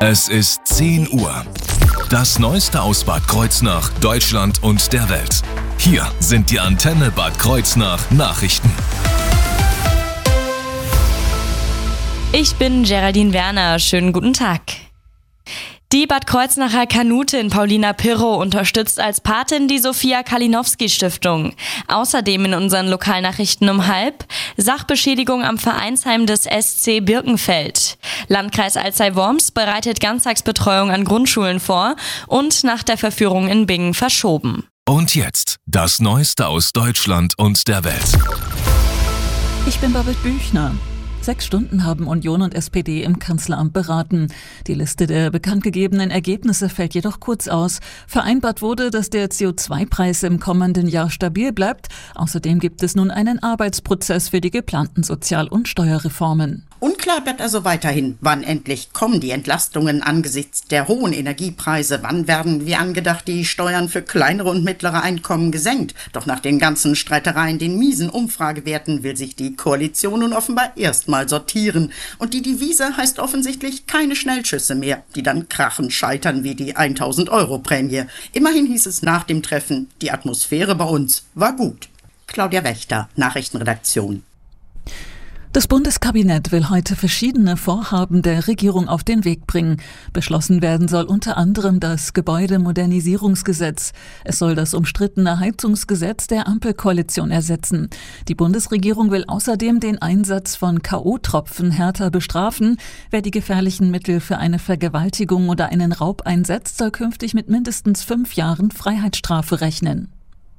Es ist 10 Uhr. Das Neueste aus Bad Kreuznach, Deutschland und der Welt. Hier sind die Antenne Bad Kreuznach Nachrichten. Ich bin Geraldine Werner. Schönen guten Tag. Die Bad Kreuznacher Kanutin Paulina Pirro unterstützt als Patin die Sophia Kalinowski Stiftung. Außerdem in unseren Lokalnachrichten um 12:30 Sachbeschädigung am Vereinsheim des SC Birkenfeld. Landkreis Alzey-Worms bereitet Ganztagsbetreuung an Grundschulen vor und nach der Verführung in Bingen verschoben. Und jetzt das Neueste aus Deutschland und der Welt. Ich bin Babette Büchner. 6 Stunden haben Union und SPD im Kanzleramt beraten. Die Liste der bekanntgegebenen Ergebnisse fällt jedoch kurz aus. Vereinbart wurde, dass der CO2-Preis im kommenden Jahr stabil bleibt. Außerdem gibt es nun einen Arbeitsprozess für die geplanten Sozial- und Steuerreformen. Unklar bleibt also weiterhin, wann endlich kommen die Entlastungen angesichts der hohen Energiepreise. Wann werden, wie angedacht, die Steuern für kleinere und mittlere Einkommen gesenkt? Doch nach den ganzen Streitereien, den miesen Umfragewerten, will sich die Koalition nun offenbar erstmal sortieren. Und die Devise heißt offensichtlich keine Schnellschüsse mehr, die dann krachend scheitern wie die 1.000-Euro-Prämie. Immerhin hieß es nach dem Treffen, die Atmosphäre bei uns war gut. Claudia Wächter, Nachrichtenredaktion. Das Bundeskabinett will heute verschiedene Vorhaben der Regierung auf den Weg bringen. Beschlossen werden soll unter anderem das Gebäudemodernisierungsgesetz. Es soll das umstrittene Heizungsgesetz der Ampelkoalition ersetzen. Die Bundesregierung will außerdem den Einsatz von K.O.-Tropfen härter bestrafen. Wer die gefährlichen Mittel für eine Vergewaltigung oder einen Raub einsetzt, soll künftig mit mindestens 5 Jahren Freiheitsstrafe rechnen.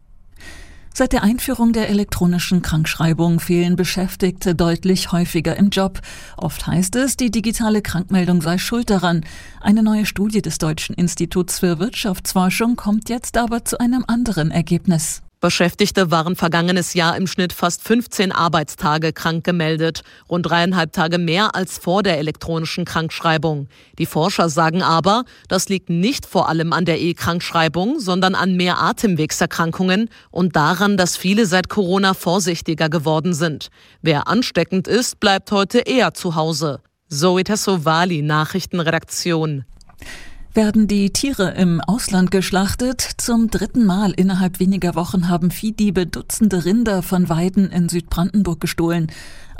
Seit der Einführung der elektronischen Krankschreibung fehlen Beschäftigte deutlich häufiger im Job. Oft heißt es, die digitale Krankmeldung sei schuld daran. Eine neue Studie des Deutschen Instituts für Wirtschaftsforschung kommt jetzt aber zu einem anderen Ergebnis. Beschäftigte waren vergangenes Jahr im Schnitt fast 15 Arbeitstage krank gemeldet, rund 3,5 Tage mehr als vor der elektronischen Krankschreibung. Die Forscher sagen aber, das liegt nicht vor allem an der E-Krankschreibung, sondern an mehr Atemwegserkrankungen und daran, dass viele seit Corona vorsichtiger geworden sind. Wer ansteckend ist, bleibt heute eher zu Hause. Zoe Tassovali, Nachrichtenredaktion. Werden die Tiere im Ausland geschlachtet? Zum 3. Mal innerhalb weniger Wochen haben Viehdiebe Dutzende Rinder von Weiden in Südbrandenburg gestohlen.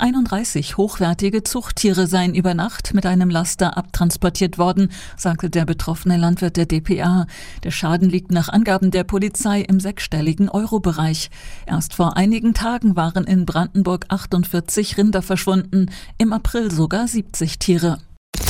31 hochwertige Zuchttiere seien über Nacht mit einem Laster abtransportiert worden, sagte der betroffene Landwirt der dpa. Der Schaden liegt nach Angaben der Polizei im 6-stelligen Euro-Bereich. Erst vor einigen Tagen waren in Brandenburg 48 Rinder verschwunden, im April sogar 70 Tiere.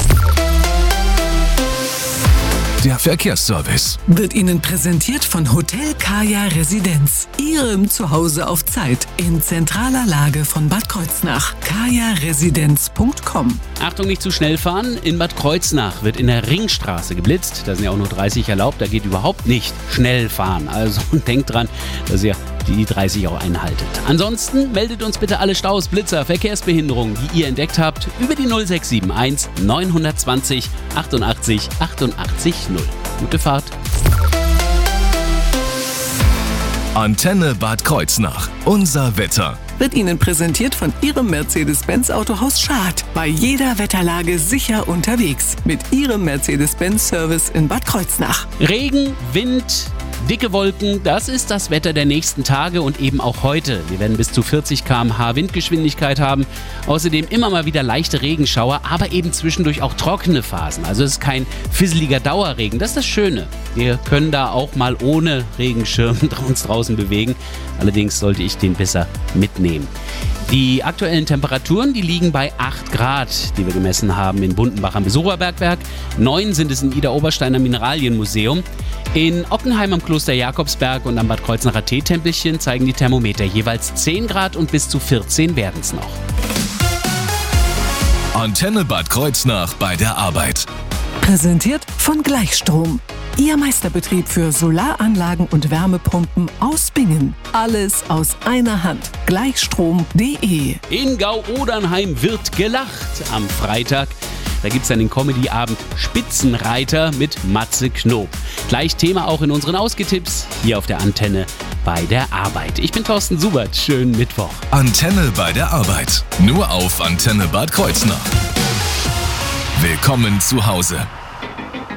Der Verkehrsservice wird Ihnen präsentiert von Hotel Kaya Residenz. Ihrem Zuhause auf Zeit in zentraler Lage von Bad Kreuznach. kajaresidenz.com. Achtung, nicht zu schnell fahren. In Bad Kreuznach wird in der Ringstraße geblitzt. Da sind ja auch nur 30 erlaubt. Da geht überhaupt nicht schnell fahren. Also denkt dran, dass ihr die 30 auch einhaltet. Ansonsten meldet uns bitte alle Staus, Blitzer, Verkehrsbehinderungen, die ihr entdeckt habt, über die 0671 920 88 88 0. Gute Fahrt. Antenne Bad Kreuznach. Unser Wetter wird Ihnen präsentiert von Ihrem Mercedes-Benz Autohaus Schad. Bei jeder Wetterlage sicher unterwegs. Mit Ihrem Mercedes-Benz-Service in Bad Kreuznach. Regen, Wind, dicke Wolken, das ist das Wetter der nächsten Tage und eben auch heute. Wir werden bis zu 40 km/h Windgeschwindigkeit haben. Außerdem immer mal wieder leichte Regenschauer, aber eben zwischendurch auch trockene Phasen. Also es ist kein fisseliger Dauerregen. Das ist das Schöne. Wir können da auch mal ohne Regenschirm uns draußen bewegen. Allerdings sollte ich den besser mitnehmen. Die aktuellen Temperaturen, die liegen bei 8 Grad, die wir gemessen haben in Bundenbach am Besucherbergwerk. 9 sind es im Ida-Obersteiner Mineralienmuseum. In Oppenheim am Kloster Jakobsberg und am Bad Kreuznacher Teetempelchen zeigen die Thermometer jeweils 10 Grad und bis zu 14 werden es noch. Antenne Bad Kreuznach bei der Arbeit. Präsentiert von Gleichstrom. Ihr Meisterbetrieb für Solaranlagen und Wärmepumpen aus Bingen. Alles aus einer Hand. Gleichstrom.de. In Gau-Odernheim wird gelacht am Freitag. Da gibt es dann den Comedy-Abend Spitzenreiter mit Matze Knob. Gleich Thema auch in unseren Ausgetipps hier auf der Antenne bei der Arbeit. Ich bin Thorsten Subert. Schönen Mittwoch. Antenne bei der Arbeit. Nur auf Antenne Bad Kreuznach. Willkommen zu Hause.